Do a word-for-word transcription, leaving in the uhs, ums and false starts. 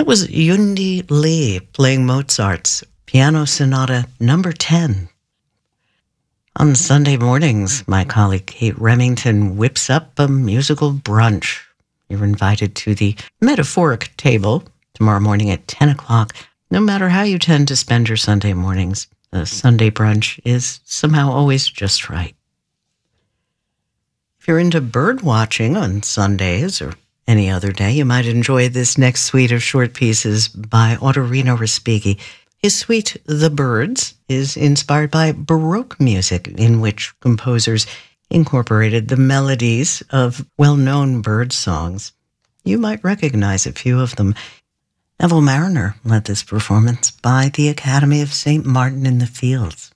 That was Yundi Lee playing Mozart's Piano Sonata number ten. On Sunday mornings, my colleague Kate Remington whips up a musical brunch. You're invited to the metaphoric table tomorrow morning at ten o'clock. No matter how you tend to spend your Sunday mornings, a Sunday brunch is somehow always just right. If you're into bird watching on Sundays or any other day, you might enjoy this next suite of short pieces by Ottorino Respighi. His suite, The Birds, is inspired by Baroque music in which composers incorporated the melodies of well-known bird songs. You might recognize a few of them. Neville Marriner led this performance by the Academy of Saint Martin in the Fields.